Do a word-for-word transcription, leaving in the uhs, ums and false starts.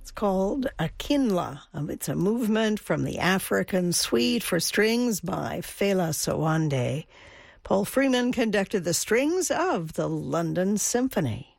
It's called Akinla. It's a movement from the African Suite for Strings by Fela Sowande. Paul Freeman conducted the strings of the London Symphony.